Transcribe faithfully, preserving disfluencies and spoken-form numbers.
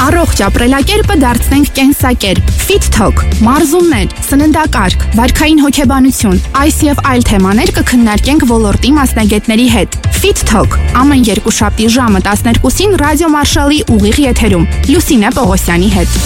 Առողջ ապրելակերպը դարձնենք կենսակերպ։ Fit Talk, մարզումներ, սննդակարգ, վարքային հոգեբանություն, այս եւ այլ թեմաներ կքննարկենք ոլորտի մասնագետների հետ։ Fit Talk ամեն երկուշաբթի ժամը տասներկուսին ռադիո Մարշալի ուղիղ եթերում Լուսինե Պողոսյանի հետ։